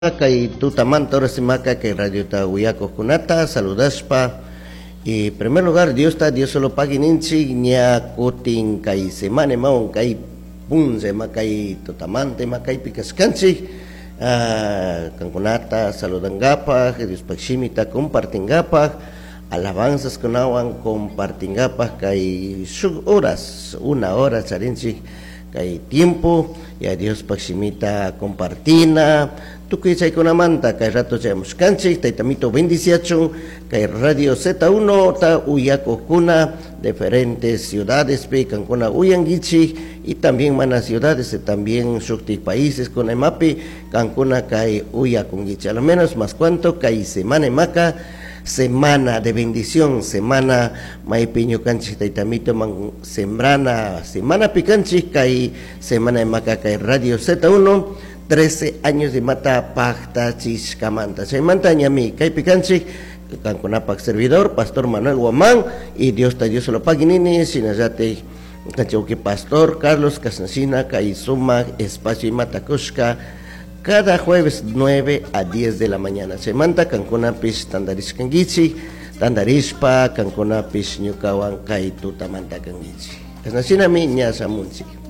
Kay tutamanta orasimaka kay Radio Tawiyako Kunata, saludaspa. Y en primer lugar, Dios solo pagininchi nya kuting kay semane maong kay punze makay tutamante makay pikaskanchi. Kankunata saludangapa, Dios pagshimita compartingapa, alabanzas kunawan compartingapa kay sug horas, 1 hora charinchi kay tiempo, ya Dios pagshimita compartina. Tukuy chay kunamanta kay rato chay muskanchik taytamito 28 kay Radio Z1 ta uyako kuna diferentes ciudades pe kankuna uyangichi y también mana ciudades y también shukti países kuna mapi kankuna kay uyakungichi al menos más cuanto kay semana maka semana de bendición, semana maipiño canchik taytamito man sembrana semana picanchik kay semana maka kay Radio Z1 13 años de mata pacta chiscamanta. Se mantaña mi kay picanchi canconapac servidor, Pastor Manuel Guamán, y Dios se lo paguinini, sinayate canchauque Pastor Carlos Casnacina, kay suma espacio y matacushka, cada jueves 9 a 10 de la mañana. Se manta canconapis tandaris kangichi, tandarispa canconapis ñukawan kay tutamanta kangichi. Casnacina mi ña samunchi.